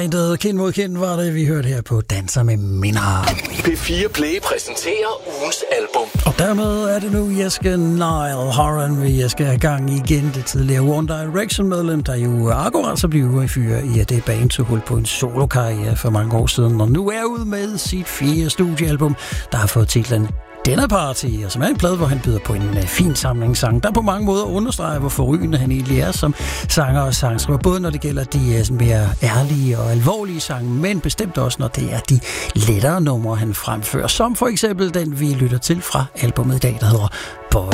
Kind mod kind var det, vi hørte her på Danser med Minder. P4 Play præsenterer ugens album. Og dermed er det nu Jeske Niall Horan, vi skal have gang igen. Det tidligere One Direction-medlem, der jo akkurat så blev fyret i, at det band tog hul på en solokarriere for mange år siden, og nu er ude med sit 4. studiealbum, der har fået titlen Dinner Party, og som er en plade, hvor han byder på en fin samling sang, der på mange måder understreger, hvor forrygende han egentlig er som sanger og sangskriver, både når det gælder de mere ærlige og alvorlige sange, men bestemt også, når det er de lettere numre, han fremfører, som for eksempel den, vi lytter til fra albumet i dag, der hedder Boy.